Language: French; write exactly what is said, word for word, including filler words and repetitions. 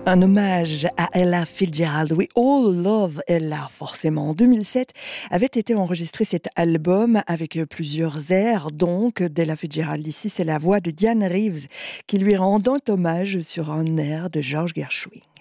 Un hommage à Ella Fitzgerald. We all love Ella, forcément. En deux mille sept avait été enregistré cet album avec plusieurs airs, donc, d'Ella Fitzgerald. Ici, c'est la voix de Diane Reeves qui lui rendant hommage sur un air de George Gershwin.